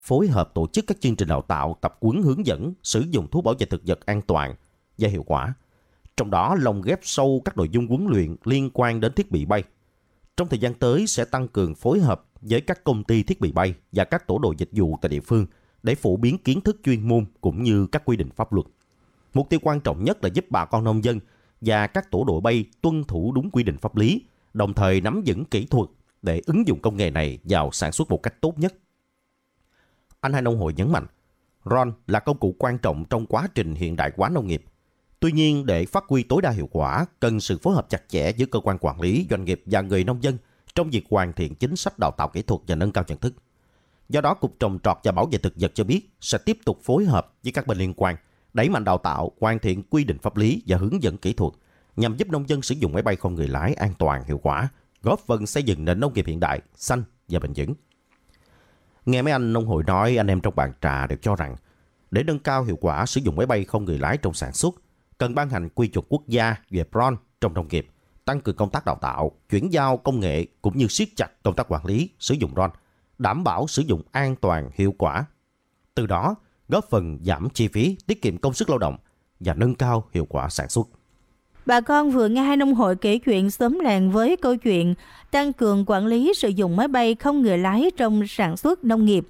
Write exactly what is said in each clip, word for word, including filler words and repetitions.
phối hợp tổ chức các chương trình đào tạo, tập huấn hướng dẫn sử dụng thuốc bảo vệ thực vật an toàn và hiệu quả. Trong đó lồng ghép sâu các nội dung huấn luyện liên quan đến thiết bị bay. Trong thời gian tới sẽ tăng cường phối hợp với các công ty thiết bị bay và các tổ đội dịch vụ tại địa phương để phổ biến kiến thức chuyên môn cũng như các quy định pháp luật. Mục tiêu quan trọng nhất là giúp bà con nông dân và các tổ đội bay tuân thủ đúng quy định pháp lý, đồng thời nắm vững kỹ thuật để ứng dụng công nghệ này vào sản xuất một cách tốt nhất. Anh Hai Nông Hội nhấn mạnh, drone là công cụ quan trọng trong quá trình hiện đại hóa nông nghiệp. Tuy nhiên, để phát huy tối đa hiệu quả, cần sự phối hợp chặt chẽ giữa cơ quan quản lý, doanh nghiệp và người nông dân trong việc hoàn thiện chính sách đào tạo kỹ thuật và nâng cao nhận thức. Do đó, Cục Trồng trọt và Bảo vệ thực vật cho biết sẽ tiếp tục phối hợp với các bên liên quan, đẩy mạnh đào tạo, hoàn thiện quy định pháp lý và hướng dẫn kỹ thuật nhằm giúp nông dân sử dụng máy bay không người lái an toàn, hiệu quả, góp phần xây dựng nền nông nghiệp hiện đại, xanh và bền vững. Nghe mấy anh nông hội nói, anh em trong bàn trà đều cho rằng để nâng cao hiệu quả sử dụng máy bay không người lái trong sản xuất, cần ban hành quy chuẩn quốc gia về drone trong nông nghiệp, tăng cường công tác đào tạo, chuyển giao công nghệ cũng như siết chặt công tác quản lý sử dụng drone, đảm bảo sử dụng an toàn, hiệu quả. Từ đó, góp phần giảm chi phí, tiết kiệm công sức lao động và nâng cao hiệu quả sản xuất. Bà con vừa nghe Hai Nông Hội kể chuyện xóm làng với câu chuyện tăng cường quản lý sử dụng máy bay không người lái trong sản xuất nông nghiệp.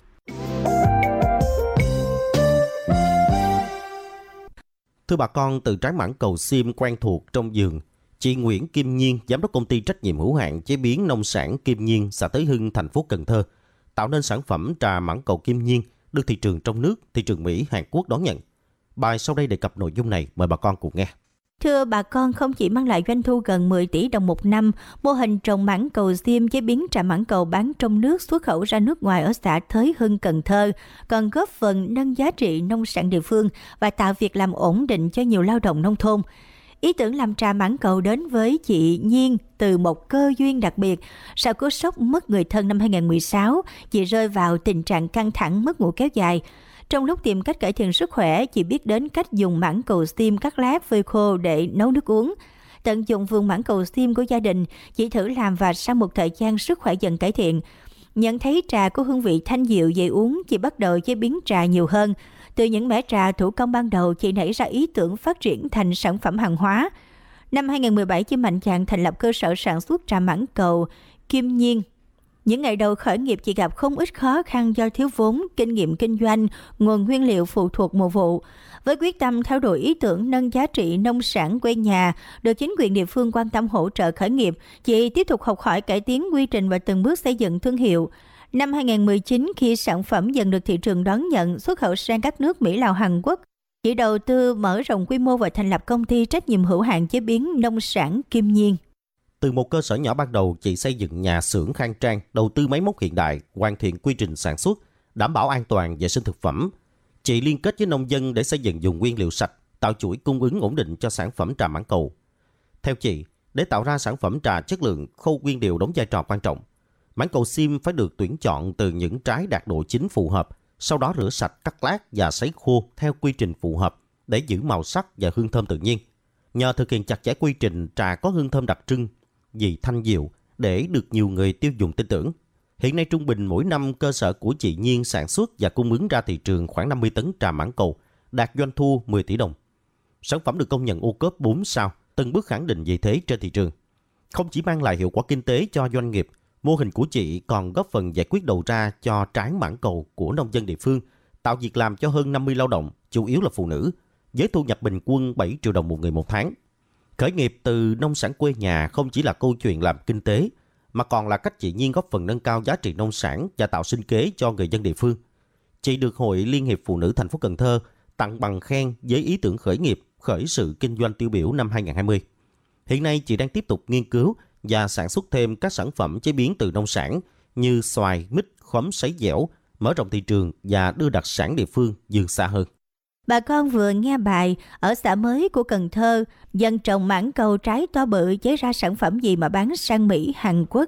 Thưa bà con, từ trái mảng cầu xiêm quen thuộc trong vườn, chị Nguyễn Kim Nhiên, giám đốc công ty trách nhiệm hữu hạn chế biến nông sản Kim Nhiên, xã Thới Hưng, thành phố Cần Thơ, tạo nên sản phẩm trà mảng cầu Kim Nhiên được thị trường trong nước, thị trường Mỹ, Hàn Quốc đón nhận. Bài sau đây đề cập nội dung này, mời bà con cùng nghe. Thưa bà con, không chỉ mang lại doanh thu gần mười tỷ đồng một năm, mô hình trồng mãng cầu xiêm chế biến trà mãng cầu bán trong nước xuất khẩu ra nước ngoài ở xã Thới Hưng, Cần Thơ còn góp phần nâng giá trị nông sản địa phương và tạo việc làm ổn định cho nhiều lao động nông thôn. Ý tưởng làm trà mãng cầu đến với chị Nhiên từ một cơ duyên đặc biệt. Sau cú sốc mất người thân năm hai không một sáu, chị rơi vào tình trạng căng thẳng, mất ngủ kéo dài. Trong lúc tìm cách cải thiện sức khỏe, chị biết đến cách dùng mãng cầu xiêm cắt lát phơi khô để nấu nước uống. Tận dụng vườn mãng cầu xiêm của gia đình, chị thử làm và sau một thời gian sức khỏe dần cải thiện. Nhận thấy trà có hương vị thanh dịu dễ uống, chị bắt đầu chế biến trà nhiều hơn. Từ những mẻ trà thủ công ban đầu, chị nảy ra ý tưởng phát triển thành sản phẩm hàng hóa. Năm hai không một bảy, chị mạnh dạn thành lập cơ sở sản xuất trà mãng cầu Kim Nhiên. Những ngày đầu khởi nghiệp, chị gặp không ít khó khăn do thiếu vốn, kinh nghiệm kinh doanh, nguồn nguyên liệu phụ thuộc mùa vụ. Với quyết tâm theo đuổi ý tưởng nâng giá trị nông sản quê nhà, được chính quyền địa phương quan tâm hỗ trợ khởi nghiệp, chị tiếp tục học hỏi, cải tiến quy trình và từng bước xây dựng thương hiệu. Năm hai không một chín, khi sản phẩm dần được thị trường đón nhận, xuất khẩu sang các nước Mỹ, Lào, Hàn Quốc, chị đầu tư mở rộng quy mô và thành lập công ty trách nhiệm hữu hạn chế biến nông sản Kim Nhiên. Từ một cơ sở nhỏ ban đầu, chị xây dựng nhà xưởng khang trang, đầu tư máy móc hiện đại, hoàn thiện quy trình sản xuất, đảm bảo an toàn vệ sinh thực phẩm. Chị liên kết với nông dân để xây dựng dùng nguyên liệu sạch, tạo chuỗi cung ứng ổn định cho sản phẩm trà mãng cầu. Theo chị, để tạo ra sản phẩm trà chất lượng, khâu nguyên liệu đóng vai trò quan trọng. Mãng cầu xiêm phải được tuyển chọn từ những trái đạt độ chín phù hợp, sau đó rửa sạch, cắt lát và sấy khô theo quy trình phù hợp để giữ màu sắc và hương thơm tự nhiên. Nhờ thực hiện chặt chẽ quy trình, trà có hương thơm đặc trưng, vị thanh dịu để được nhiều người tiêu dùng tin tưởng. Hiện nay trung bình mỗi năm cơ sở của chị Nhiên sản xuất và cung ứng ra thị trường khoảng năm mươi tấn trà mãng cầu, đạt doanh thu mười tỷ đồng. Sản phẩm được công nhận ô cốp bốn sao, từng bước khẳng định vị thế trên thị trường. Không chỉ mang lại hiệu quả kinh tế cho doanh nghiệp, mô hình của chị còn góp phần giải quyết đầu ra cho trái mãng cầu của nông dân địa phương, tạo việc làm cho hơn năm mươi lao động, chủ yếu là phụ nữ, với thu nhập bình quân bảy triệu đồng một người một tháng. Khởi nghiệp từ nông sản quê nhà không chỉ là câu chuyện làm kinh tế, mà còn là cách chị Nhiên góp phần nâng cao giá trị nông sản và tạo sinh kế cho người dân địa phương. Chị được Hội Liên hiệp Phụ nữ thành phố Cần Thơ tặng bằng khen với ý tưởng khởi nghiệp, khởi sự kinh doanh tiêu biểu năm hai không hai không. Hiện nay chị đang tiếp tục nghiên cứu và sản xuất thêm các sản phẩm chế biến từ nông sản như xoài, mít, khóm sấy dẻo, mở rộng thị trường và đưa đặc sản địa phương vươn xa hơn. Bà con vừa nghe bài ở xã mới của Cần Thơ, dân trồng mãng cầu trái to bự chế ra sản phẩm gì mà bán sang Mỹ, Hàn Quốc.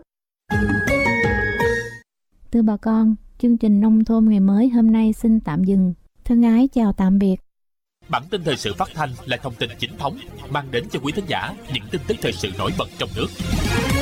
Thưa bà con, chương trình Nông thôn ngày mới hôm nay xin tạm dừng. Thân ái chào tạm biệt. Bản tin thời sự phát thanh là thông tin chính thống, mang đến cho quý thính giả những tin tức thời sự nổi bật trong nước.